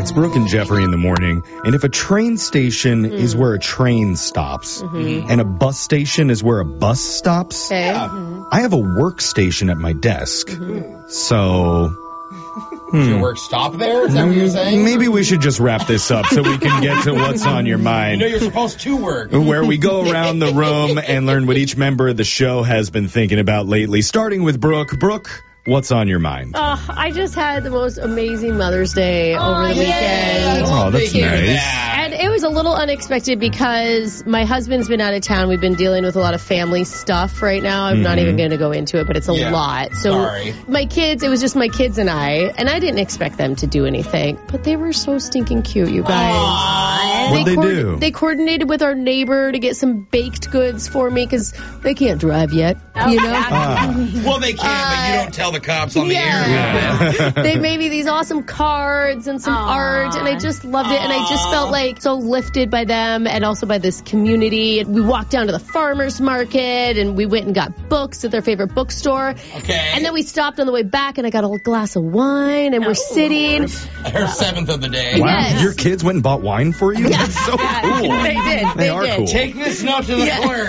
It's Brooke and Jeffrey in the morning, and if a train station is where a train stops, and a bus station is where a bus stops, I have a workstation at my desk. So... Does your work stop there? Is that what you're saying? Maybe we should just wrap this up so we can get to what's on your mind. You know you're supposed to work. Where we go around the room and learn what each member of the show has been thinking about lately. Starting with Brooke. Brooke, what's on your mind? I just had the most amazing Mother's Day over the weekend. Oh, that's nice. And it was a little unexpected because my husband's been out of town. We've been dealing with a lot of family stuff right now. I'm not even going to go into it, but it's a lot. So my kids, it was just my kids and I didn't expect them to do anything, but they were so stinking cute, you guys. What'd they do? They coordinated with our neighbor to get some baked goods for me because they can't drive yet, you know? Well, they can, but you don't tell the cops on the air. They made me these awesome cards and some art, and I just loved it, and I just felt like so lifted by them and also by this community. We walked down to the farmer's market, and we went and got books at their favorite bookstore. Okay. And then we stopped on the way back, and I got a glass of wine, and we're sitting. Her seventh of the day. Wow, Yes. your kids went and bought wine for you? That's so cool. They did. They are cool. Take this note to the clerk.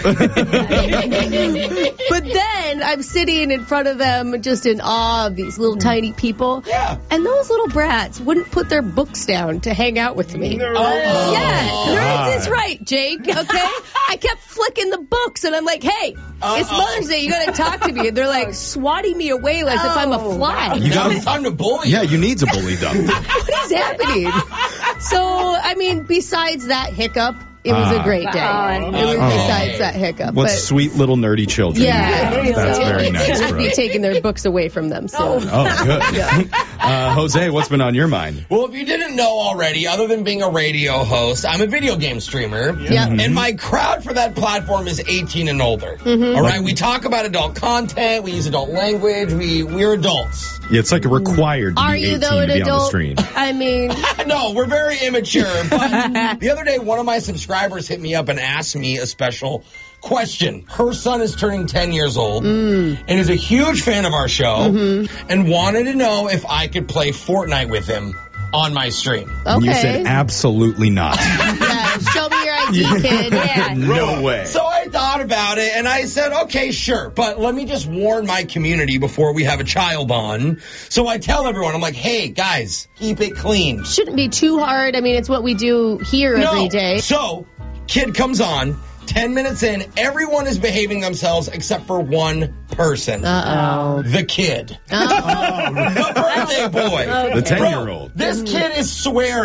But then I'm sitting in front of them just in awe of these little tiny people. Yeah. And those little brats wouldn't put their books down to hang out with me. Nerds is right, Jake, okay? I kept flicking the books, and I'm like, hey, it's Mother's Day. You got to talk to me. And they're like swatting me away as if I'm a fly. Now it's time to bully. Yeah, you need to bully them. What is happening? So, I mean, besides that hiccup, it was a great day. It was besides that hiccup. What but sweet little nerdy children. yeah, That's very nice, I'll be Brooke. taking their books away from them soon. Oh, good. Jose, what's been on your mind? Well, if you didn't know already, other than being a radio host, I'm a video game streamer. Yeah. And my crowd for that platform is 18 and older. All right, we talk about adult content, we use adult language, we're adults. Yeah, it's like required to Are be 18 you though an to be on the adult? stream. I mean, No, we're very immature. But the other day, one of my subscribers hit me up and asked me a special question. Her son is turning 10 years old and is a huge fan of our show and wanted to know if I could play Fortnite with him on my stream. okay. And you said absolutely not. Yeah, show me your ID, kid. Yeah. No way. So I thought about it, and I said, okay, sure, but let me just warn my community before we have a child on. So I tell everyone, I'm like, hey, guys, keep it clean. Shouldn't be too hard. I mean, it's what we do here every day. So, kid comes on, 10 minutes in, everyone is behaving themselves except for one person. Uh-oh. The kid. Uh-oh. The birthday boy. The 10-year-old. This kid is swearing.